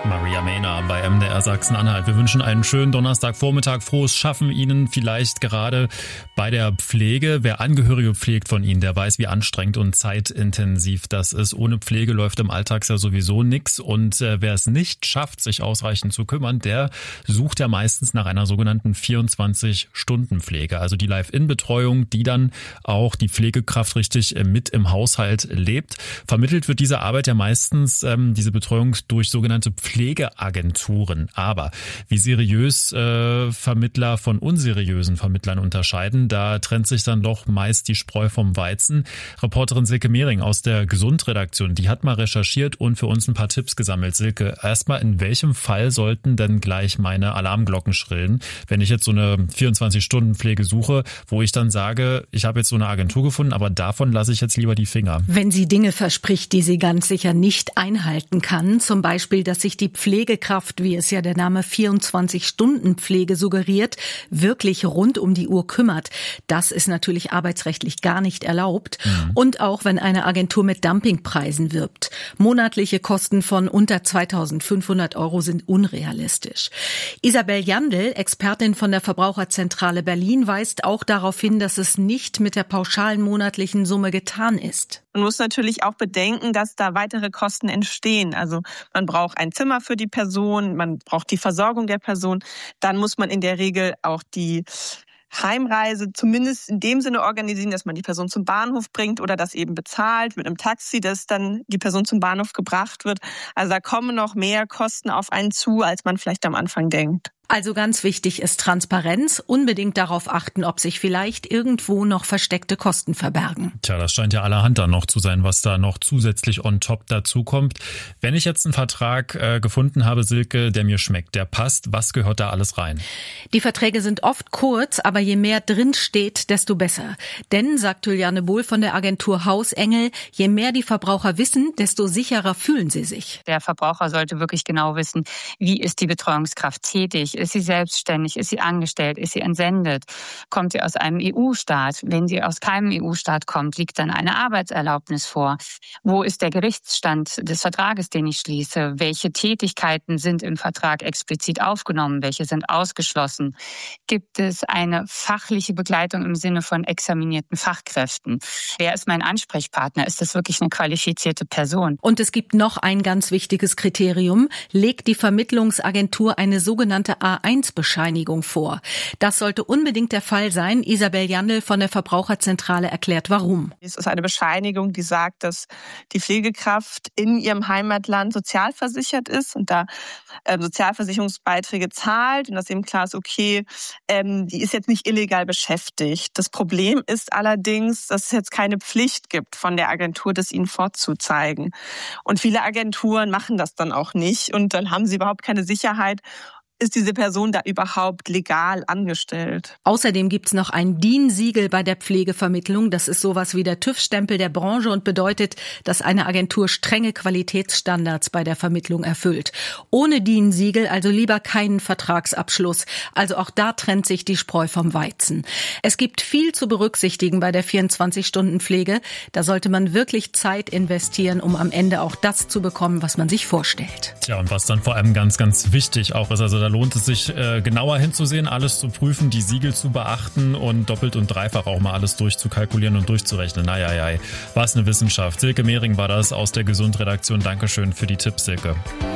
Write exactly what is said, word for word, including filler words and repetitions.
Maria Mena bei M D R Sachsen-Anhalt. Wir wünschen einen schönen Donnerstagvormittag, frohes Schaffen Ihnen vielleicht gerade bei der Pflege. Wer Angehörige pflegt von Ihnen, der weiß, wie anstrengend und zeitintensiv das ist. Ohne Pflege läuft im Alltag ja sowieso nichts. Und äh, wer es nicht schafft, sich ausreichend zu kümmern, der sucht ja meistens nach einer sogenannten vierundzwanzig-Stunden-Pflege. Also die Live-In-Betreuung, die dann auch die Pflegekraft richtig äh, mit im Haushalt lebt. Vermittelt wird diese Arbeit ja meistens, ähm, diese Betreuung durch sogenannte Pflegeagenturen. Aber wie seriös äh, Vermittler von unseriösen Vermittlern unterscheiden, da trennt sich dann doch meist die Spreu vom Weizen. Reporterin Silke Mehring aus der Gesundredaktion, die hat mal recherchiert und für uns ein paar Tipps gesammelt. Silke, erstmal, in welchem Fall sollten denn gleich meine Alarmglocken schrillen, wenn ich jetzt so eine vierundzwanzig-Stunden-Pflege suche, wo ich dann sage, ich habe jetzt so eine Agentur gefunden, aber davon lasse ich jetzt lieber die Finger. Wenn sie Dinge verspricht, die sie ganz sicher nicht einhalten kann, zum Beispiel, dass sich die Pflegekraft, wie es ja der Name vierundzwanzig-Stunden-Pflege suggeriert, wirklich rund um die Uhr kümmert. Das ist natürlich arbeitsrechtlich gar nicht erlaubt. Mhm. Und auch wenn eine Agentur mit Dumpingpreisen wirbt. Monatliche Kosten von unter zweitausendfünfhundert Euro sind unrealistisch. Isabel Jandl, Expertin von der Verbraucherzentrale Berlin, weist auch darauf hin, dass es nicht mit der pauschalen monatlichen Summe getan ist. Man muss natürlich auch bedenken, dass da weitere Kosten entstehen. Also man braucht ein Zimmer für die Person, man braucht die Versorgung der Person. Dann muss man in der Regel auch die Heimreise zumindest in dem Sinne organisieren, dass man die Person zum Bahnhof bringt oder das eben bezahlt mit einem Taxi, dass dann die Person zum Bahnhof gebracht wird. Also da kommen noch mehr Kosten auf einen zu, als man vielleicht am Anfang denkt. Also ganz wichtig ist Transparenz, unbedingt darauf achten, ob sich vielleicht irgendwo noch versteckte Kosten verbergen. Tja, das scheint ja allerhand dann noch zu sein, was da noch zusätzlich on top dazu kommt. Wenn ich jetzt einen Vertrag äh, gefunden habe, Silke, der mir schmeckt, der passt, was gehört da alles rein? Die Verträge sind oft kurz, aber je mehr drin steht, desto besser. Denn, sagt Juliane Bohl von der Agentur Hausengel, je mehr die Verbraucher wissen, desto sicherer fühlen sie sich. Der Verbraucher sollte wirklich genau wissen, wie ist die Betreuungskraft tätig? Ist sie selbstständig? Ist sie angestellt? Ist sie entsendet? Kommt sie aus einem E U-Staat? Wenn sie aus keinem E U-Staat kommt, liegt dann eine Arbeitserlaubnis vor? Wo ist der Gerichtsstand des Vertrages, den ich schließe? Welche Tätigkeiten sind im Vertrag explizit aufgenommen? Welche sind ausgeschlossen? Gibt es eine fachliche Begleitung im Sinne von examinierten Fachkräften? Wer ist mein Ansprechpartner? Ist das wirklich eine qualifizierte Person? Und es gibt noch ein ganz wichtiges Kriterium. Legt die Vermittlungsagentur eine sogenannte A eins Bescheinigung vor. Das sollte unbedingt der Fall sein. Isabel Jandl von der Verbraucherzentrale erklärt, warum. Es ist eine Bescheinigung, die sagt, dass die Pflegekraft in ihrem Heimatland sozialversichert ist und da äh, Sozialversicherungsbeiträge zahlt und dass eben klar ist, okay, ähm, die ist jetzt nicht illegal beschäftigt. Das Problem ist allerdings, dass es jetzt keine Pflicht gibt von der Agentur, das ihnen vorzuzeigen. Und viele Agenturen machen das dann auch nicht und dann haben sie überhaupt keine Sicherheit, ist diese Person da überhaupt legal angestellt. Außerdem gibt's noch ein D I N-Siegel bei der Pflegevermittlung. Das ist sowas wie der TÜV-Stempel der Branche und bedeutet, dass eine Agentur strenge Qualitätsstandards bei der Vermittlung erfüllt. Ohne D I N-Siegel also lieber keinen Vertragsabschluss. Also auch da trennt sich die Spreu vom Weizen. Es gibt viel zu berücksichtigen bei der vierundzwanzig-Stunden-Pflege. Da sollte man wirklich Zeit investieren, um am Ende auch das zu bekommen, was man sich vorstellt. Tja, und was dann vor allem ganz, ganz wichtig auch ist, also da lohnt es sich äh, genauer hinzusehen, alles zu prüfen, die Siegel zu beachten und doppelt und dreifach auch mal alles durchzukalkulieren und durchzurechnen. Naja, ja, was eine Wissenschaft. Silke Mehring war das aus der Gesundredaktion. Dankeschön für die Tipps, Silke.